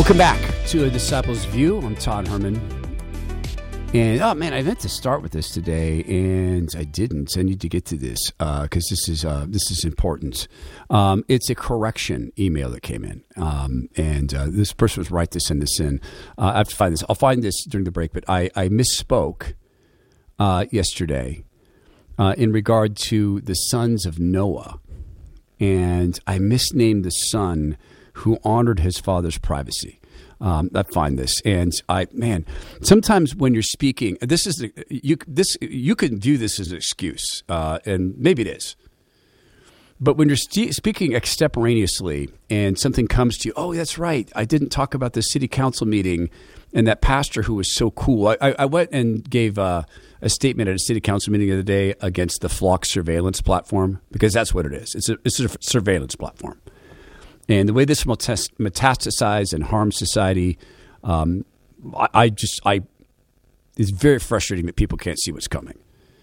Welcome back to A Disciple's View. I'm Todd Herman. And, oh, man, I meant to start with this today, and I didn't. I need to get to this because this is important. It's a correction email that came in, and this person was right to send this in. I have to find this. I'll find this during the break, but I misspoke yesterday in regard to the sons of Noah, and I misnamed the son who honored his father's privacy. I find this, and sometimes when you're speaking, you can do this as an excuse, and maybe it is. But when you're speaking extemporaneously, and something comes to you, oh, that's right, I didn't talk about the city council meeting and that pastor who was so cool. I went and gave a statement at a city council meeting the other day against the Flock surveillance platform, because that's what it is. It's a surveillance platform. And the way this will metastasize and harm society, it's very frustrating that people can't see what's coming.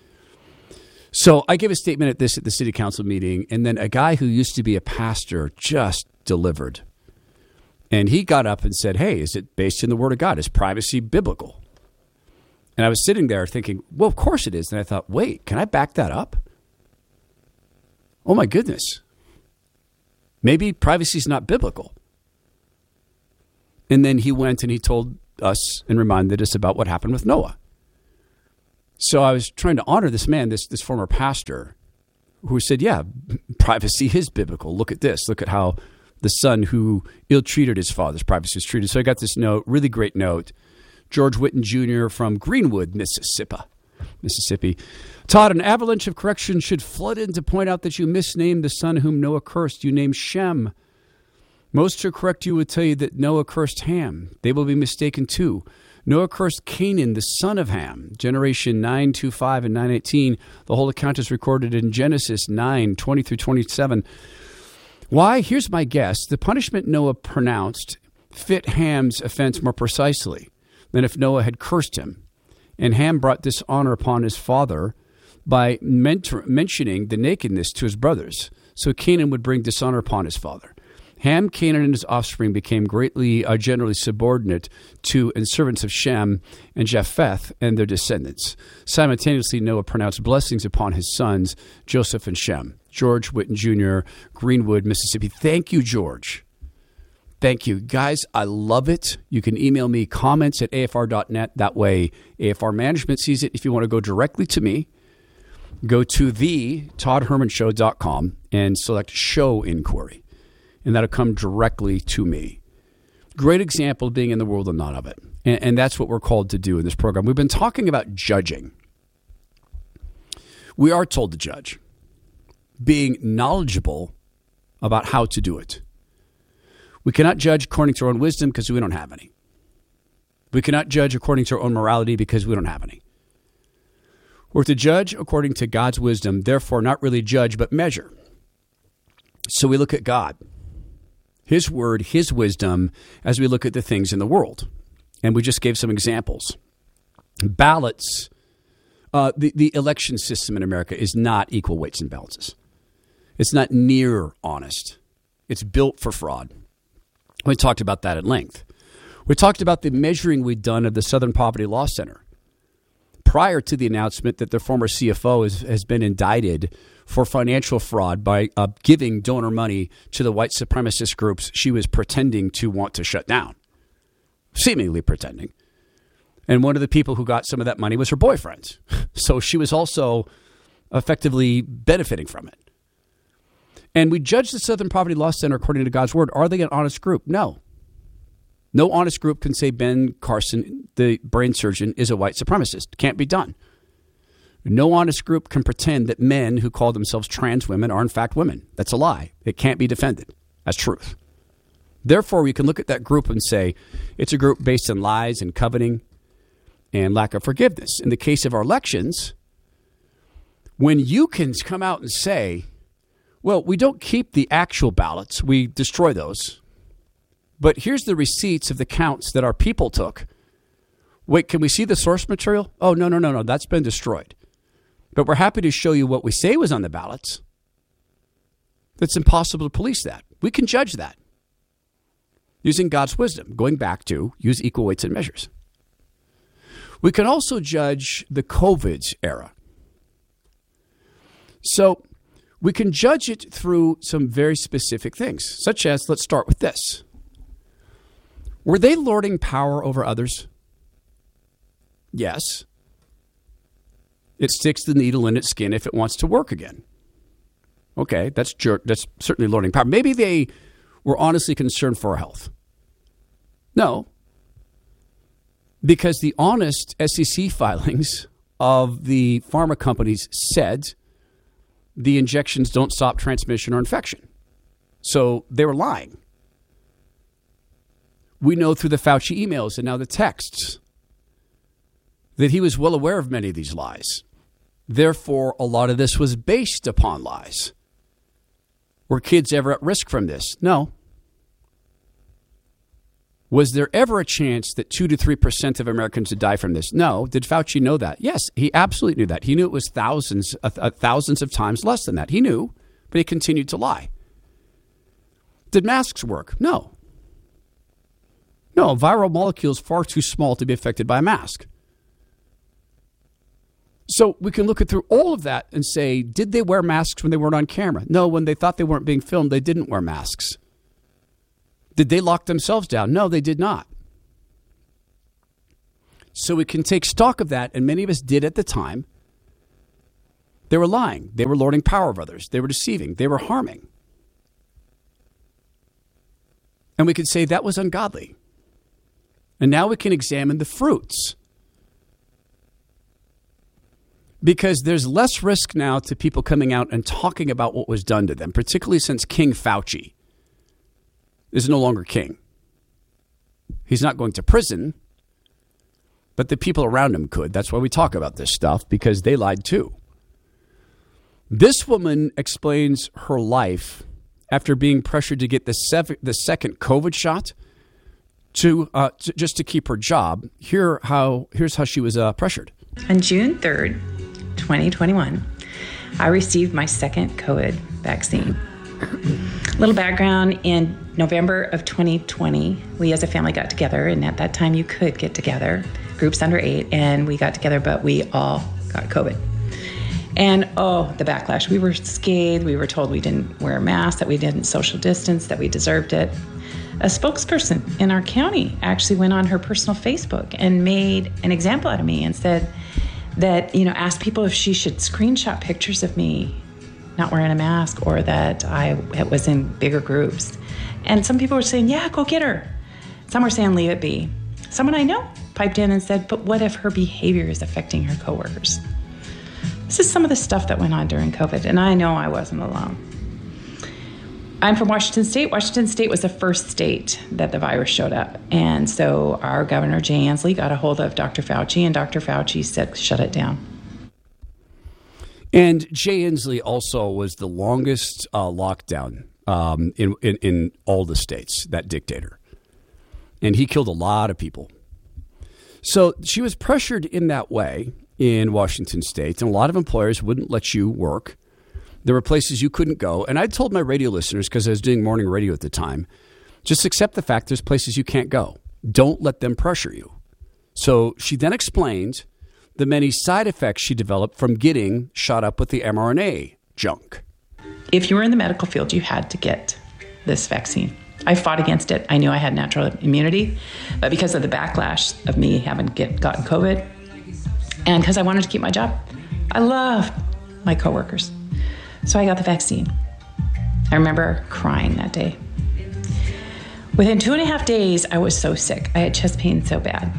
So I gave a statement at the city council meeting, and then a guy who used to be a pastor just delivered. And he got up and said, hey, is it based in the Word of God? Is privacy biblical? And I was sitting there thinking, well, of course it is. And I thought, wait, can I back that up? Oh, my goodness. Maybe privacy is not biblical. And then he went and he told us and reminded us about what happened with Noah. So I was trying to honor this man, this former pastor, who said, yeah, privacy is biblical. Look at this. Look at how the son who ill-treated his father's privacy was treated. So I got this note, really great note. George Witten Jr. from Greenwood, Mississippi. Todd, an avalanche of correction should flood in to point out that you misnamed the son whom Noah cursed. You named Shem. Most to correct you would tell you that Noah cursed Ham. They will be mistaken too. Noah cursed Canaan, the son of Ham. Generation 925 and 918. The whole account is recorded in Genesis 9:20 through 27. Why? Here's my guess. The punishment Noah pronounced fit Ham's offense more precisely than if Noah had cursed him. And Ham brought dishonor upon his father by mentioning the nakedness to his brothers. So Canaan would bring dishonor upon his father. Ham, Canaan, and his offspring became generally subordinate to and servants of Shem and Japheth and their descendants. Simultaneously, Noah pronounced blessings upon his sons, Joseph and Shem. George Witten Jr., Greenwood, Mississippi. Thank you, George. Thank you. Guys, I love it. You can email me comments at afr.net. That way, AFR management sees it. If you want to go directly to me, go to ToddHermanShow.com and select Show Inquiry. And that'll come directly to me. Great example of being in the world and not of it. And that's what we're called to do in this program. We've been talking about judging. We are told to judge. Being knowledgeable about how to do it. We cannot judge according to our own wisdom because we don't have any. We cannot judge according to our own morality because we don't have any. We're to judge according to God's wisdom, therefore not really judge but measure. So we look at God, His word, His wisdom, as we look at the things in the world. And we just gave some examples. Ballots, the election system in America is not equal weights and balances. It's not near honest. It's built for fraud. We talked about that at length. We talked about the measuring we'd done of the Southern Poverty Law Center prior to the announcement that the former CFO has been indicted for financial fraud by giving donor money to the white supremacist groups she was pretending to want to shut down, seemingly pretending. And one of the people who got some of that money was her boyfriend. So she was also effectively benefiting from it. And we judge the Southern Poverty Law Center according to God's word. Are they an honest group? No. No honest group can say Ben Carson, the brain surgeon, is a white supremacist. Can't be done. No honest group can pretend that men who call themselves trans women are in fact women. That's a lie. It can't be defended as truth. Therefore, we can look at that group and say it's a group based on lies and coveting and lack of forgiveness. In the case of our elections, when you can come out and say, well, we don't keep the actual ballots. We destroy those. But here's the receipts of the counts that our people took. Wait, can we see the source material? Oh, no. That's been destroyed. But we're happy to show you what we say was on the ballots. It's impossible to police that. We can judge that. using God's wisdom, going back to use equal weights and measures. We can also judge the COVID era. So we can judge it through some very specific things, such as, let's start with this. Were they lording power over others? Yes. It sticks the needle in its skin if it wants to work again. Okay, that's certainly lording power. Maybe they were honestly concerned for our health. No. Because the honest SEC filings of the pharma companies said the injections don't stop transmission or infection. So they were lying. We know through the Fauci emails and now the texts that he was well aware of many of these lies. Therefore, a lot of this was based upon lies. Were kids ever at risk from this? No. Was there ever a chance that 2 to 3% of Americans would die from this? No. Did Fauci know that? Yes, he absolutely knew that. He knew it was thousands of times less than that. He knew, but he continued to lie. Did masks work? No. No, viral molecules far too small to be affected by a mask. So we can look at through all of that and say, did they wear masks when they weren't on camera? No, when they thought they weren't being filmed, they didn't wear masks. Did they lock themselves down? No, they did not. So we can take stock of that, and many of us did at the time. They were lying. They were lording power of others. They were deceiving. They were harming. And we could say that was ungodly. And now we can examine the fruits. Because there's less risk now to people coming out and talking about what was done to them, particularly since King Fauci is no longer king. He's not going to prison, but the people around him could. That's why we talk about this stuff, because they lied too. This woman explains her life after being pressured to get the second COVID shot just to keep her job. Here's how she was pressured. On June 3rd, 2021, I received my second COVID vaccine. Little background, in November of 2020, we as a family got together, and at that time you could get together, groups under 8, and we got together, but we all got COVID. And the backlash. We were scathed. We were told we didn't wear a mask, that we didn't social distance, that we deserved it. A spokesperson in our county actually went on her personal Facebook and made an example out of me and said that, asked people if she should screenshot pictures of me not wearing a mask, or that I was in bigger groups. And some people were saying, yeah, go get her. Some were saying, leave it be. Someone I know piped in and said, but what if her behavior is affecting her coworkers? This is some of the stuff that went on during COVID, and I know I wasn't alone. I'm from Washington State. Washington State was the first state that the virus showed up. And so our governor, Jay Inslee, got a hold of Dr. Fauci, and Dr. Fauci said, shut it down. And Jay Inslee also was the longest lockdown in all the states, that dictator. And he killed a lot of people. So she was pressured in that way in Washington State, and a lot of employers wouldn't let you work. There were places you couldn't go. And I told my radio listeners, because I was doing morning radio at the time, just accept the fact there's places you can't go. Don't let them pressure you. So she then explained the many side effects she developed from getting shot up with the mRNA junk. If you were in the medical field, you had to get this vaccine. I fought against it. I knew I had natural immunity, but because of the backlash of me having gotten COVID, and because I wanted to keep my job, I loved my coworkers. So I got the vaccine. I remember crying that day. Within 2.5 days, I was so sick. I had chest pain so bad.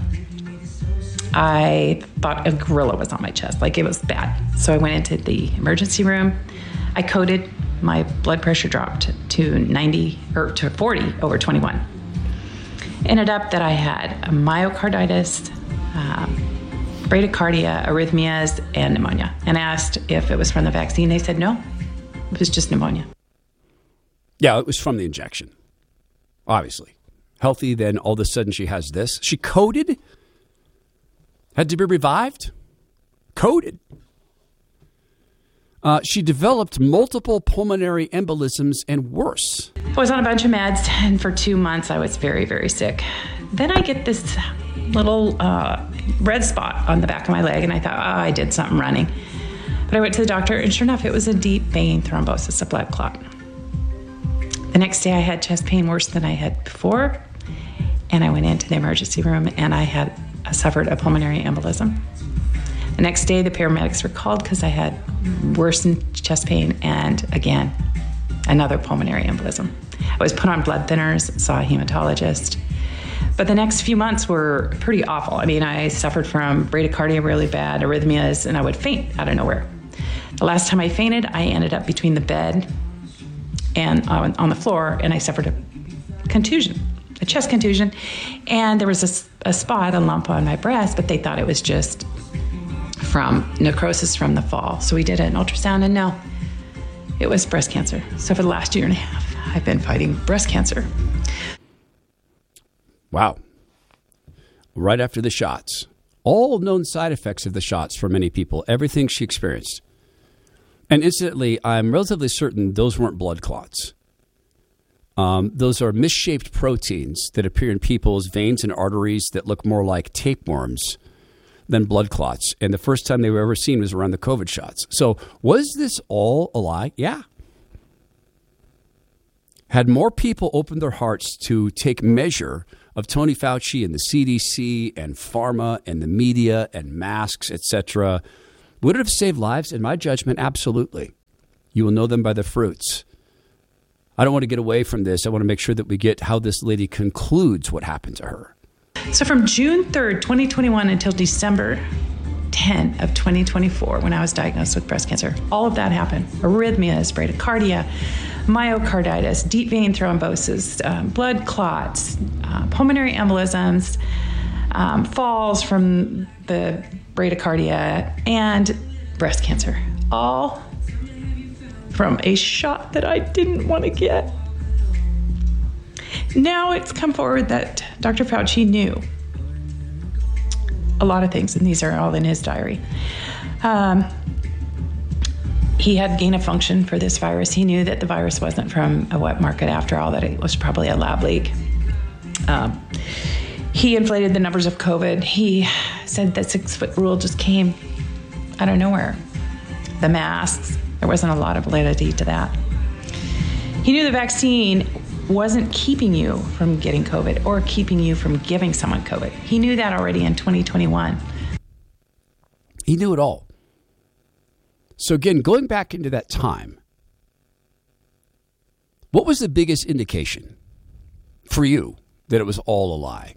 I thought a gorilla was on my chest, like it was bad. So I went into the emergency room. I coded. My blood pressure dropped to 90 or to 40 over 21. Ended up that I had a myocarditis, bradycardia, arrhythmias, and pneumonia. And I asked if it was from the vaccine. They said no, it was just pneumonia. Yeah, it was from the injection, obviously. Healthy, then all of a sudden she has this. She coded, had to be revived, coded. She developed multiple pulmonary embolisms and worse. I was on a bunch of meds, and for 2 months I was very, very sick. Then I get this little red spot on the back of my leg, and I thought, I did something running. But I went to the doctor, and sure enough, it was a deep vein thrombosis, a blood clot. The next day I had chest pain worse than I had before, and I went into the emergency room, and I suffered a pulmonary embolism. The next day, the paramedics were called because I had worsened chest pain and, again, another pulmonary embolism. I was put on blood thinners, saw a hematologist. But the next few months were pretty awful. I mean, I suffered from bradycardia really bad, arrhythmias, and I would faint out of nowhere. The last time I fainted, I ended up between the bed and on the floor, and I suffered a contusion, a chest contusion. And there was a spot, a lump on my breast, but they thought it was just from necrosis from the fall. So we did an ultrasound, and no, it was breast cancer. So for the last year and a half, I've been fighting breast cancer. Wow. Right after the shots. All known side effects of the shots for many people, everything she experienced. And incidentally, I'm relatively certain those weren't blood clots. Those are misshaped proteins that appear in people's veins and arteries that look more like tapeworms than blood clots. And the first time they were ever seen was around the COVID shots. So was this all a lie? Yeah. Had more people opened their hearts to take measure of Tony Fauci and the CDC and pharma and the media and masks, etc., would it have saved lives? In my judgment, absolutely. You will know them by the fruits. I don't want to get away from this. I want to make sure that we get how this lady concludes what happened to her. So from June 3rd, 2021 until December 10 of 2024, when I was diagnosed with breast cancer, all of that happened. Arrhythmias, bradycardia, myocarditis, deep vein thrombosis, blood clots, pulmonary embolisms, falls from the bradycardia, and breast cancer. All from a shot that I didn't want to get. Now it's come forward that Dr. Fauci knew a lot of things, and these are all in his diary. He had gain of function for this virus. He knew that the virus wasn't from a wet market after all, that it was probably a lab leak. He inflated the numbers of COVID. He said that 6-foot rule just came out of nowhere. The masks, there wasn't a lot of validity to that. He knew the vaccine wasn't keeping you from getting COVID or keeping you from giving someone COVID. He knew that already in 2021. He knew it all. So again, going back into that time, what was the biggest indication for you that it was all a lie?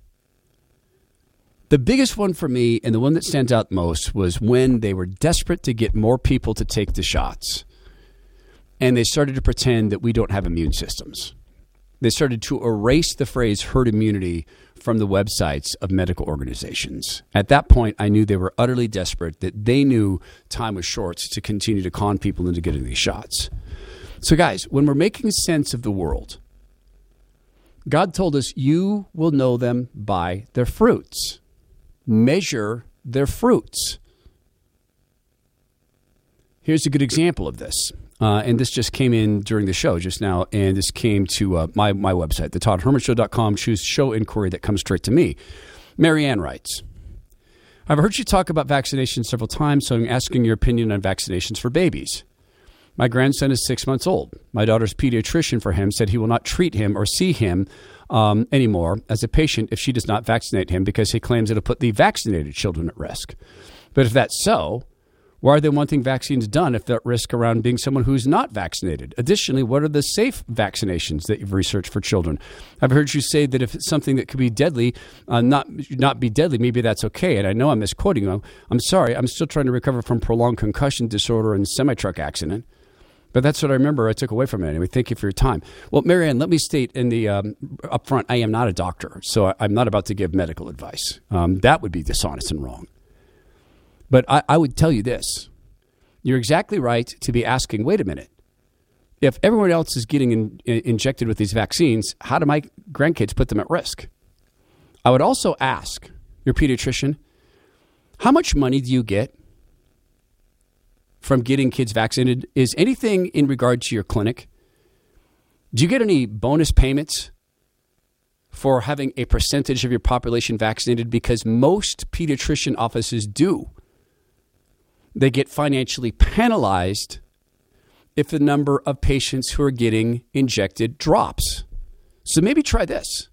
The biggest one for me, and the one that stands out most, was when they were desperate to get more people to take the shots. And they started to pretend that we don't have immune systems. They started to erase the phrase herd immunity from the websites of medical organizations. At that point, I knew they were utterly desperate, that they knew time was short to continue to con people into getting these shots. So guys, when we're making sense of the world, God told us, you will know them by their fruits. Measure their fruits. Here's a good example of this. And this just came in during the show just now, and this came to my website, thetoddhermanshow.com. Choose show inquiry that comes straight to me. Marianne writes, I've heard you talk about vaccinations several times, so I'm asking your opinion on vaccinations for babies. My grandson is 6 months old. My daughter's pediatrician for him said he will not treat him or see him anymore as a patient if she does not vaccinate him because he claims it'll put the vaccinated children at risk. But if that's so, why are they wanting vaccines done if they're at risk around being someone who's not vaccinated? Additionally, what are the safe vaccinations that you've researched for children? I've heard you say that if it's something that could be deadly, not be deadly, maybe that's okay. And I know I'm misquoting you. I'm sorry. I'm still trying to recover from prolonged concussion disorder and semi-truck accident. But that's what I remember I took away from it. Anyway, thank you for your time. Well, Marianne, let me state in the up front, I am not a doctor, so I'm not about to give medical advice. That would be dishonest and wrong. But I would tell you this. You're exactly right to be asking, wait a minute. If everyone else is getting injected with these vaccines, how do my grandkids put them at risk? I would also ask your pediatrician, how much money do you get from getting kids vaccinated is anything in regard to your clinic. Do you get any bonus payments for having a percentage of your population vaccinated? Because most pediatrician offices do. They get financially penalized if the number of patients who are getting injected drops. So maybe try this.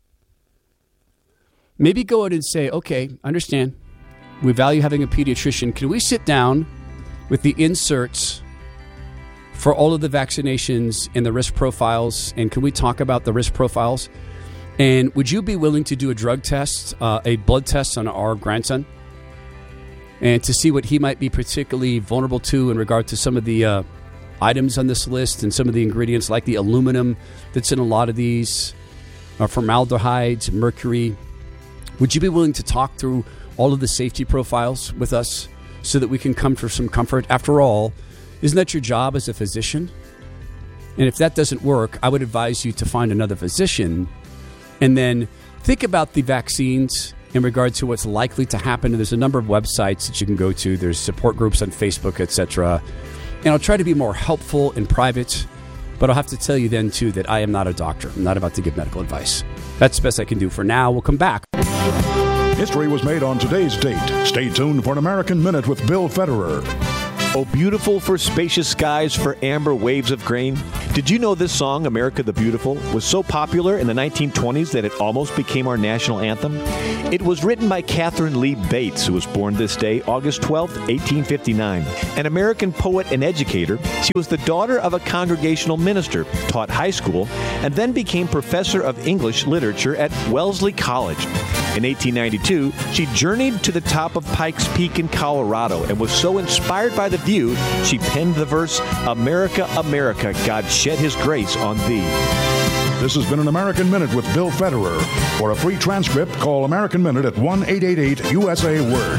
Maybe go out and say, okay, understand, we value having a pediatrician. Can we sit down with the inserts for all of the vaccinations and the risk profiles, and can we talk about the risk profiles? And would you be willing to do a drug test, a blood test on our grandson, and to see what he might be particularly vulnerable to in regard to some of the items on this list and some of the ingredients like the aluminum that's in a lot of these, formaldehyde, mercury? Would you be willing to talk through all of the safety profiles with us so that we can come to some comfort? After all, isn't that your job as a physician? And if that doesn't work, I would advise you to find another physician and then think about the vaccines in regard to what's likely to happen. And there's a number of websites that you can go to. There's support groups on Facebook, etc. And I'll try to be more helpful in private, but I'll have to tell you then, too, that I am not a doctor. I'm not about to give medical advice. That's the best I can do for now. We'll come back. History was made on today's date. Stay tuned for an American Minute with Bill Federer. Oh, beautiful for spacious skies, for amber waves of grain. Did you know this song, America the Beautiful, was so popular in the 1920s that it almost became our national anthem? It was written by Catherine Lee Bates, who was born this day, August 12, 1859. An American poet and educator, she was the daughter of a congregational minister, taught high school, and then became professor of English literature at Wellesley College. In 1892, she journeyed to the top of Pikes Peak in Colorado and was so inspired by the view, she penned the verse, America, America, God shed his grace on thee. This has been an American Minute with Bill Federer. For a free transcript, call American Minute at 1-888-USA-WORD.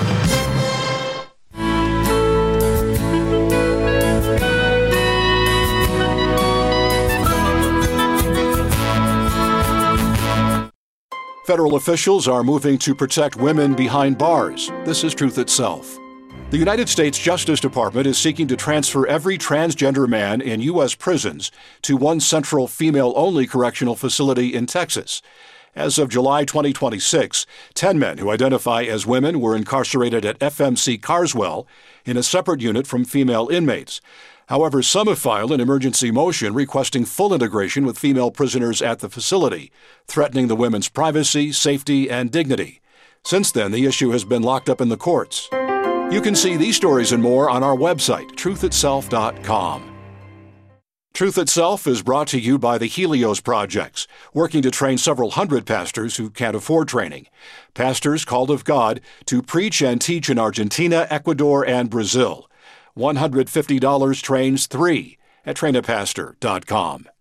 Federal officials are moving to protect women behind bars. This is Truth Itself. The United States Justice Department is seeking to transfer every transgender man in U.S. prisons to one central female-only correctional facility in Texas. As of July 2026, 10 men who identify as women were incarcerated at FMC Carswell in a separate unit from female inmates. However, some have filed an emergency motion requesting full integration with female prisoners at the facility, threatening the women's privacy, safety, and dignity. Since then, the issue has been locked up in the courts. You can see these stories and more on our website, truthitself.com. Truth Itself is brought to you by the Helios Projects, working to train several hundred pastors who can't afford training. Pastors called of God to preach and teach in Argentina, Ecuador, and Brazil. $150 trains 3 at trainapastor.com.